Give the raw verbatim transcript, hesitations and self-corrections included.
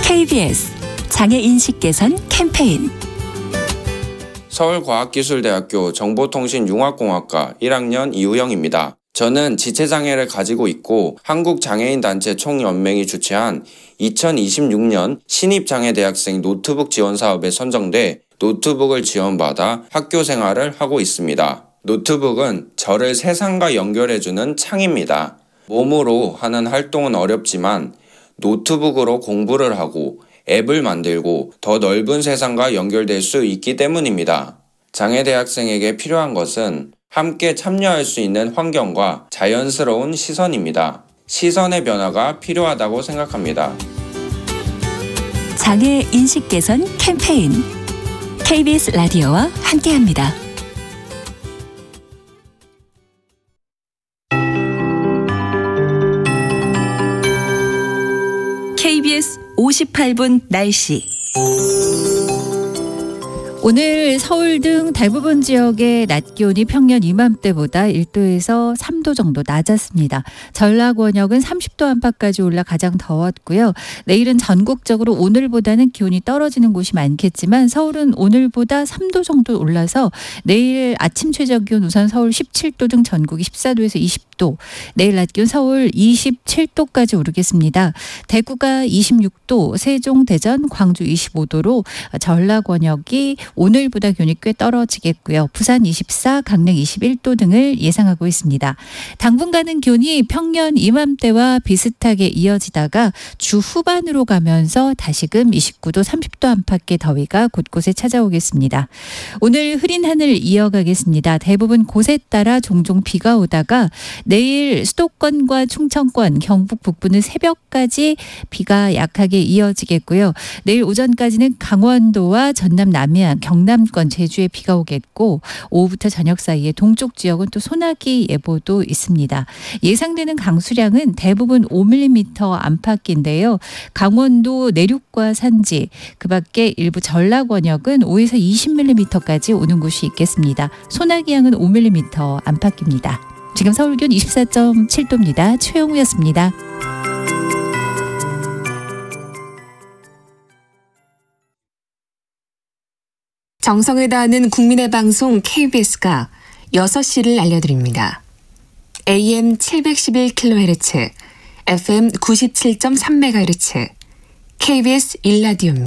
케이비에스 장애인식 개선 캠페인. 서울과학기술대학교 정보통신융합공학과 일 학년 이우영입니다. 저는 지체장애를 가지고 있고 한국장애인단체 총연맹이 주최한 이천이십육 년 신입장애대학생 노트북 지원 사업에 선정돼 노트북을 지원받아 학교 생활을 하고 있습니다. 노트북은 저를 세상과 연결해주는 창입니다. 몸으로 하는 활동은 어렵지만 노트북으로 공부를 하고 앱을 만들고 더 넓은 세상과 연결될 수 있기 때문입니다. 장애대학생에게 필요한 것은 함께 참여할 수 있는 환경과 자연스러운 시선입니다. 시선의 변화가 필요하다고 생각합니다. 장애 인식 개선 캠페인. 케이비에스 라디오와 함께합니다. 케이비에스 오십팔 분 날씨. 오늘 서울 등 대부분 지역의 낮 기온이 평년 이맘때보다 일 도에서 삼 도 정도 낮았습니다. 전라 권역은 삼십 도 안팎까지 올라 가장 더웠고요. 내일은 전국적으로 오늘보다는 기온이 떨어지는 곳이 많겠지만 서울은 오늘보다 삼 도 정도 올라서 내일 아침 최저 기온 우선 서울 십칠 도 등 전국이 십사 도에서 이십 도, 내일 낮 기온 서울 이십칠 도까지 오르겠습니다. 대구가 이십육 도, 세종, 대전, 광주 이십오 도로 전라 권역이 오늘보다 기온이 꽤 떨어지겠고요. 부산 이십사, 강릉 이십일 도 등을 예상하고 있습니다. 당분간은 기온이 평년 이맘때와 비슷하게 이어지다가 주 후반으로 가면서 다시금 이십구 도, 삼십 도 안팎의 더위가 곳곳에 찾아오겠습니다. 오늘 흐린 하늘 이어가겠습니다. 대부분 곳에 따라 종종 비가 오다가 내일 수도권과 충청권, 경북 북부는 새벽까지 비가 약하게 이어지겠고요. 내일 오전까지는 강원도와 전남 남해안, 경남권, 제주에 비가 오겠고 오후부터 저녁 사이에 동쪽 지역은 또 소나기 예보도 있습니다. 예상되는 강수량은 대부분 오 밀리미터 안팎인데요. 강원도 내륙과 산지, 그 밖에 일부 전라 권역은 오에서 이십 밀리미터까지 오는 곳이 있겠습니다. 소나기 양은 오 밀리미터 안팎입니다. 지금 서울 기온 이십사 점 칠 도입니다. 최영우였습니다. 정성을 다하는 국민의 방송 케이비에스가 여섯 시를 알려드립니다. 에이엠 칠백십일 킬로헤르츠, 에프엠 구십칠 점 삼 메가헤르츠, 케이비에스 일 라디오입니다.